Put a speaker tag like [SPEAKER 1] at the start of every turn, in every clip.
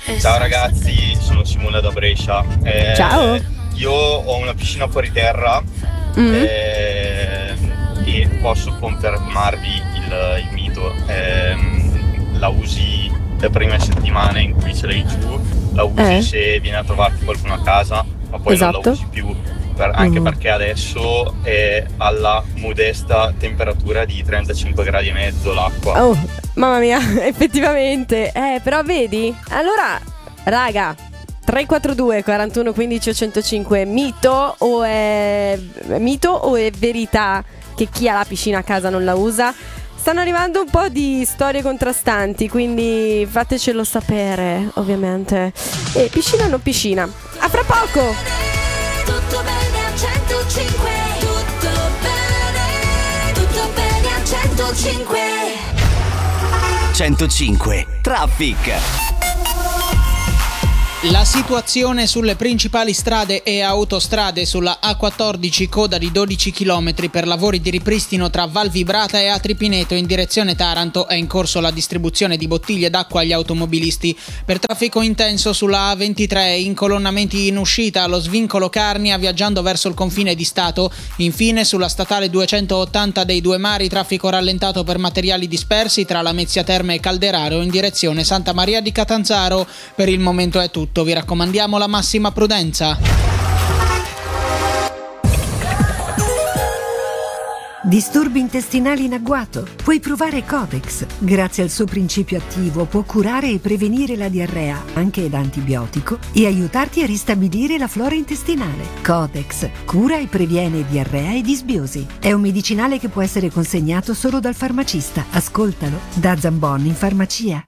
[SPEAKER 1] Ciao ragazzi, sono Simone da Brescia.
[SPEAKER 2] Ciao.
[SPEAKER 1] Io ho una piscina fuori terra e posso confermarvi il mito. La usi le prime settimane in cui ce l'hai giù, la usi se viene a trovarti qualcuno a casa, ma poi non la usi più. Anche perché adesso è alla modesta temperatura di 35 gradi e mezzo l'acqua.
[SPEAKER 2] Oh, mamma mia, effettivamente. Però vedi? Allora, raga, 342 41 15 105, mito o è verità che chi ha la piscina a casa non la usa? Stanno arrivando un po' di storie contrastanti, quindi fatecelo sapere, ovviamente. E piscina o non piscina? A fra poco!
[SPEAKER 3] Tutto bene a 105. Tutto bene a 105.
[SPEAKER 4] 105 Traffic.
[SPEAKER 5] La situazione sulle principali strade e autostrade: sulla A14 coda di 12 km per lavori di ripristino tra Val Vibrata e Atripineto in direzione Taranto. È in corso la distribuzione di bottiglie d'acqua agli automobilisti. Per traffico intenso sulla A23, incolonnamenti in uscita allo svincolo Carnia viaggiando verso il confine di Stato. Infine sulla statale 280 dei Due Mari, traffico rallentato per materiali dispersi tra Lamezia Terme e Calderaro in direzione Santa Maria di Catanzaro. Per il momento è tutto. Vi raccomandiamo la massima prudenza.
[SPEAKER 6] Disturbi intestinali in agguato? Puoi provare Codex. Grazie al suo principio attivo può curare e prevenire la diarrea, anche da antibiotico, e aiutarti a ristabilire la flora intestinale. Codex cura e previene diarrea e disbiosi. È un medicinale che può essere consegnato solo dal farmacista. Ascoltalo da Zambon in farmacia.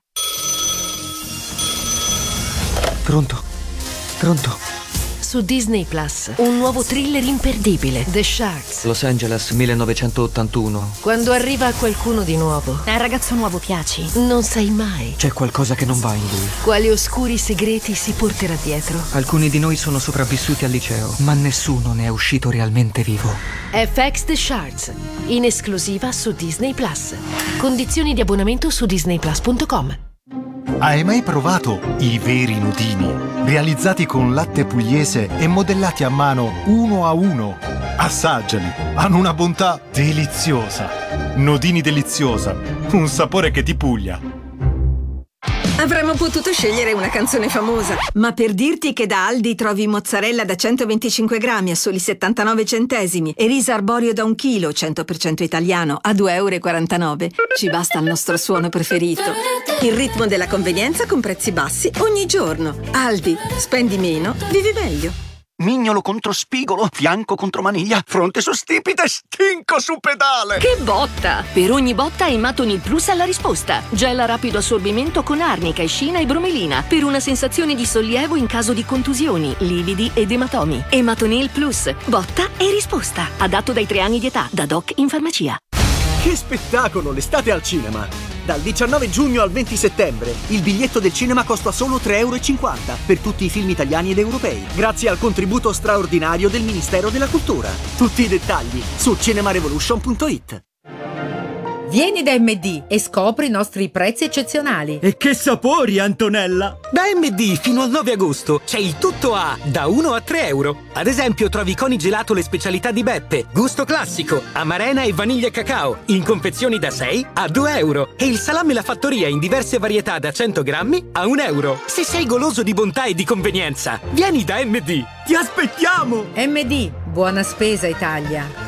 [SPEAKER 7] Pronto?
[SPEAKER 8] Su Disney Plus, un nuovo thriller imperdibile, The Sharks.
[SPEAKER 7] Los Angeles 1981.
[SPEAKER 8] Quando arriva qualcuno di nuovo,
[SPEAKER 9] al ragazzo nuovo piaci.
[SPEAKER 8] non sai mai
[SPEAKER 7] C'è qualcosa che non va in lui.
[SPEAKER 8] quali oscuri segreti si porterà dietro.
[SPEAKER 7] Alcuni di noi sono sopravvissuti al liceo, ma nessuno ne è uscito realmente vivo.
[SPEAKER 8] FX The Sharks, in esclusiva su Disney Plus. Condizioni di abbonamento su disneyplus.com.
[SPEAKER 10] Hai mai provato i veri nudini? Realizzati con latte pugliese e modellati a mano uno a uno. Assaggiali, hanno una bontà deliziosa. Nodini deliziosa, un sapore che ti puglia.
[SPEAKER 11] Avremmo potuto scegliere una canzone famosa, ma per dirti che da Aldi trovi mozzarella da 125 grammi a soli 79 centesimi e riso arborio da 1 chilo 100% italiano a 2,49 €, ci basta il nostro suono preferito. Il ritmo della convenienza con prezzi bassi ogni giorno. Aldi, spendi meno, vivi meglio.
[SPEAKER 4] Mignolo contro spigolo, fianco contro maniglia, fronte su stipite, stinco su pedale.
[SPEAKER 9] Che botta! Per ogni botta Ematonil Plus ha la risposta. Gel a rapido assorbimento con arnica, escina e bromelina per una sensazione di sollievo in caso di contusioni, lividi ed ematomi. Ematonil Plus, botta e risposta. Adatto dai 3 anni di età, da doc in farmacia.
[SPEAKER 12] Che spettacolo l'estate al cinema! Dal 19 giugno al 20 settembre il biglietto del cinema costa solo 3,50 € per tutti i film italiani ed europei, grazie al contributo straordinario del Ministero della Cultura. Tutti i dettagli su cinemarevolution.it.
[SPEAKER 13] Vieni da MD e scopri i nostri prezzi eccezionali.
[SPEAKER 14] E che sapori, Antonella!
[SPEAKER 15] Da MD fino al 9 agosto c'è il tutto a da 1 a 3 €. Ad esempio trovi coni gelato le specialità di Beppe, gusto classico, amarena e vaniglia cacao, in confezioni da 6 a 2 €. E il salame La Fattoria in diverse varietà da 100 grammi a 1 €. Se sei goloso di bontà e di convenienza, vieni da MD.
[SPEAKER 14] Ti aspettiamo!
[SPEAKER 13] MD, buona spesa Italia.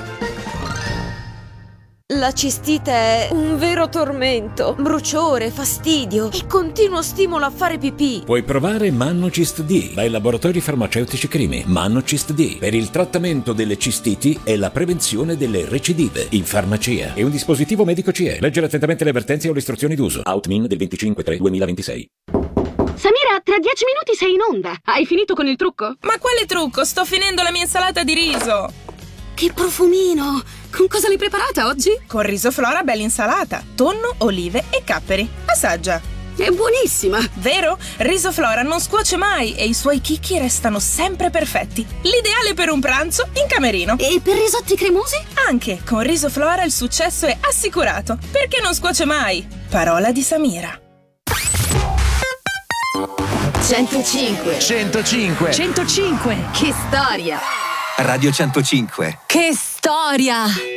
[SPEAKER 16] La cistite è un vero tormento, bruciore, fastidio e continuo stimolo a fare pipì.
[SPEAKER 17] Puoi provare Mannocist D dai laboratori farmaceutici Crimi. Mannocist D per il trattamento delle cistiti e la prevenzione delle recidive in farmacia. È un dispositivo medico CE. Leggere attentamente le avvertenze o le istruzioni d'uso. Outmin del 25/3/2026.
[SPEAKER 18] Samira, tra 10 minuti sei in onda. Hai finito con il trucco?
[SPEAKER 19] Ma quale trucco? Sto finendo la mia insalata di riso.
[SPEAKER 18] Che profumino! Con cosa l'hai preparata oggi?
[SPEAKER 19] Con riso Flora bella insalata, tonno, olive e capperi. Assaggia.
[SPEAKER 18] È buonissima!
[SPEAKER 19] Vero? Riso Flora non scuoce mai e i suoi chicchi restano sempre perfetti. L'ideale per un pranzo in camerino.
[SPEAKER 18] E per risotti cremosi?
[SPEAKER 19] Anche con Riso Flora il successo è assicurato, perché non scuoce mai. Parola di Samira.
[SPEAKER 8] 105.
[SPEAKER 20] 105.
[SPEAKER 8] 105. Che storia.
[SPEAKER 20] Radio 105.
[SPEAKER 8] Che storia.